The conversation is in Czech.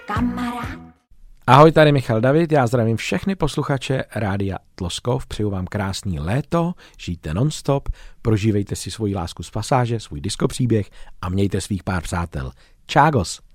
kamarád. Ahoj, tady Michal David, já zdravím všechny posluchače Rádia Tloskov, přeju vám krásný léto, žijte non-stop, prožívejte si svoji lásku z pasáže, svůj diskopříběh a mějte svých pár přátel. Čágos!